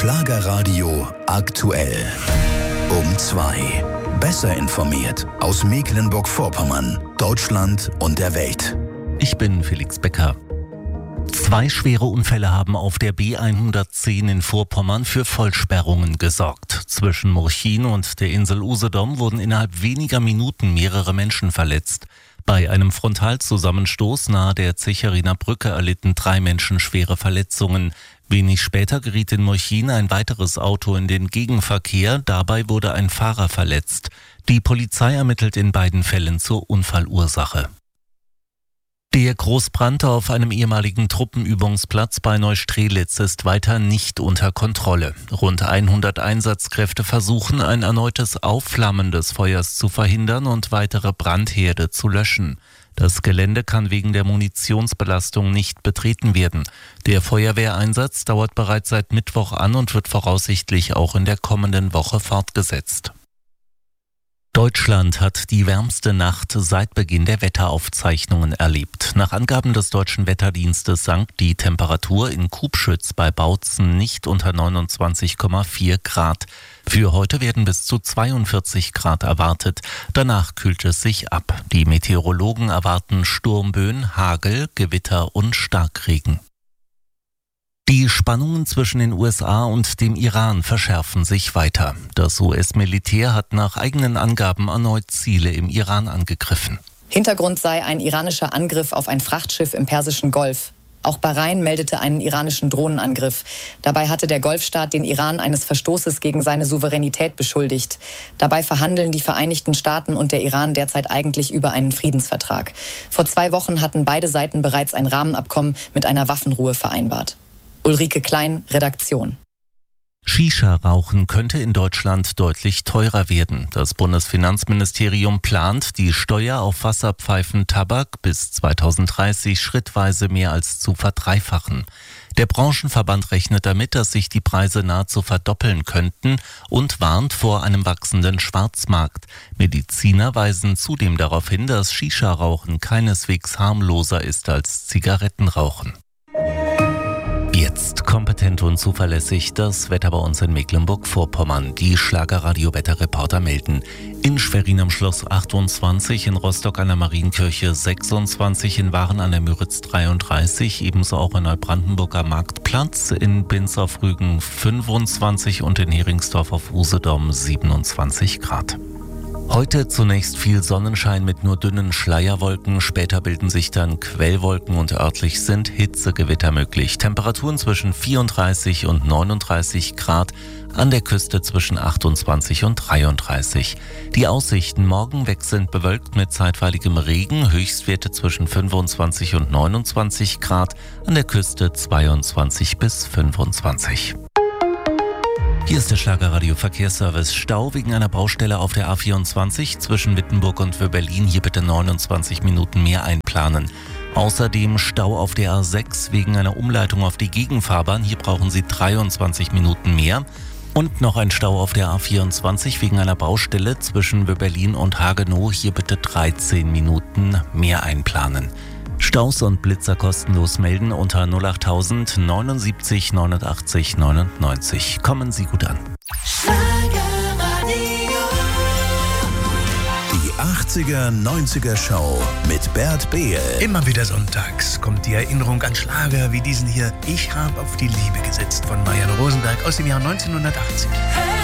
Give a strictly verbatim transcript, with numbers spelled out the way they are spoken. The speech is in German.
Schlagerradio aktuell. Um zwei. Besser informiert aus Mecklenburg-Vorpommern, Deutschland und der Welt. Ich bin Felix Becker. Zwei schwere Unfälle haben auf der B hundertzehn in Vorpommern für Vollsperrungen gesorgt. Zwischen Murchin und der Insel Usedom wurden innerhalb weniger Minuten mehrere Menschen verletzt. Bei einem Frontalzusammenstoß nahe der Zecheriner Brücke erlitten drei Menschen schwere Verletzungen. Wenig später geriet in Murchin ein weiteres Auto in den Gegenverkehr. Dabei wurde ein Fahrer verletzt. Die Polizei ermittelt in beiden Fällen zur Unfallursache. Der Großbrand auf einem ehemaligen Truppenübungsplatz bei Neustrelitz ist weiter nicht unter Kontrolle. Rund hundert Einsatzkräfte versuchen, ein erneutes Aufflammen des Feuers zu verhindern und weitere Brandherde zu löschen. Das Gelände kann wegen der Munitionsbelastung nicht betreten werden. Der Feuerwehreinsatz dauert bereits seit Mittwoch an und wird voraussichtlich auch in der kommenden Woche fortgesetzt. Deutschland hat die wärmste Nacht seit Beginn der Wetteraufzeichnungen erlebt. Nach Angaben des Deutschen Wetterdienstes sank die Temperatur in Kubschütz bei Bautzen nicht unter neunundzwanzig Komma vier Grad. Für heute werden bis zu zweiundvierzig Grad erwartet. Danach kühlt es sich ab. Die Meteorologen erwarten Sturmböen, Hagel, Gewitter und Starkregen. Die Spannungen zwischen den U S A und dem Iran verschärfen sich weiter. Das U S-Militär hat nach eigenen Angaben erneut Ziele im Iran angegriffen. Hintergrund sei ein iranischer Angriff auf ein Frachtschiff im Persischen Golf. Auch Bahrain meldete einen iranischen Drohnenangriff. Dabei hatte der Golfstaat den Iran eines Verstoßes gegen seine Souveränität beschuldigt. Dabei verhandeln die Vereinigten Staaten und der Iran derzeit eigentlich über einen Friedensvertrag. Vor zwei Wochen hatten beide Seiten bereits ein Rahmenabkommen mit einer Waffenruhe vereinbart. Ulrike Klein, Redaktion. Shisha-Rauchen könnte in Deutschland deutlich teurer werden. Das Bundesfinanzministerium plant, die Steuer auf Wasserpfeifen-Tabak bis zweitausenddreißig schrittweise mehr als zu verdreifachen. Der Branchenverband rechnet damit, dass sich die Preise nahezu verdoppeln könnten und warnt vor einem wachsenden Schwarzmarkt. Mediziner weisen zudem darauf hin, dass Shisha-Rauchen keineswegs harmloser ist als Zigarettenrauchen. Jetzt kompetent und zuverlässig das Wetter bei uns in Mecklenburg-Vorpommern. Die Schlagerradio-Wetterreporter melden. In Schwerin am Schloss achtundzwanzig, in Rostock an der Marienkirche sechsundzwanzig, in Waren an der Müritz dreiunddreißig, ebenso auch in Neubrandenburg am Marktplatz, in Binz auf Rügen fünfundzwanzig und in Heringsdorf auf Usedom siebenundzwanzig Grad. Heute zunächst viel Sonnenschein mit nur dünnen Schleierwolken, später bilden sich dann Quellwolken und örtlich sind Hitzegewitter möglich. Temperaturen zwischen vierunddreißig und neununddreißig Grad, an der Küste zwischen achtundzwanzig und dreiunddreißig. Die Aussichten: morgen wechselnd bewölkt mit zeitweiligem Regen, Höchstwerte zwischen fünfundzwanzig und neunundzwanzig Grad, an der Küste zweiundzwanzig bis fünfundzwanzig. Hier ist der Schlagerradio Verkehrsservice. Stau wegen einer Baustelle auf der A vierundzwanzig zwischen Wittenburg und Wöberlin. Hier bitte neunundzwanzig Minuten mehr einplanen. Außerdem Stau auf der A sechs wegen einer Umleitung auf die Gegenfahrbahn. Hier brauchen Sie dreiundzwanzig Minuten mehr. Und noch ein Stau auf der A vierundzwanzig wegen einer Baustelle zwischen Wöberlin und Hagenow. Hier bitte dreizehn Minuten mehr einplanen. Staus und Blitzer kostenlos melden unter null achttausend neunundsiebzig neunundachtzig neunundneunzig. Kommen Sie gut an. Die achtziger, neunziger Show mit Bert Behl. Immer wieder sonntags kommt die Erinnerung an Schlager wie diesen hier. Ich habe auf die Liebe gesetzt von Marianne Rosenberg aus dem Jahr neunzehnhundertachtzig.